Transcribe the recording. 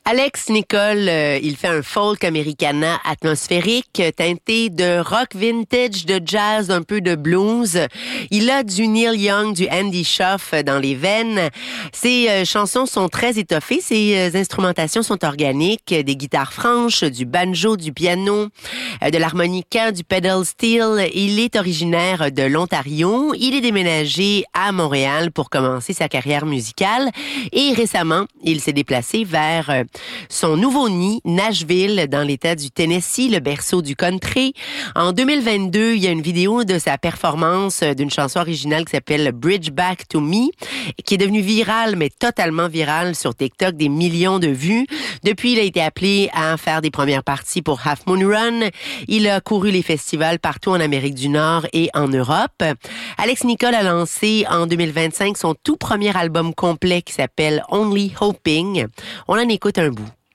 Alex Nicole, il fait un folk americana atmosphérique teinté de rock vintage, de jazz, un peu de blues. Il a du Neil Young, du Andy Schaff dans les veines. Ses chansons sont très étoffées, ses instrumentations sont organiques, des guitares franches, du banjo, du piano, de l'harmonica, du pedal steel. Il est originaire de l'Ontario. Il est déménagé à Montréal pour commencer sa carrière musicale et récemment, il s'est déplacé vers son nouveau nid, Nashville, dans l'État du Tennessee, le berceau du country. En 2022, il y a une vidéo de sa performance d'une chanson originale qui s'appelle Bridge Back to Me, qui est devenue virale, mais totalement virale sur TikTok, des millions de vues. Depuis, il a été appelé à faire des premières parties pour Half Moon Run. Il a couru les festivals partout en Amérique du Nord et en Europe. Alex Nicole a lancé en 2025 son tout premier album complet qui s'appelle Only Hoping. On en écoute un bout.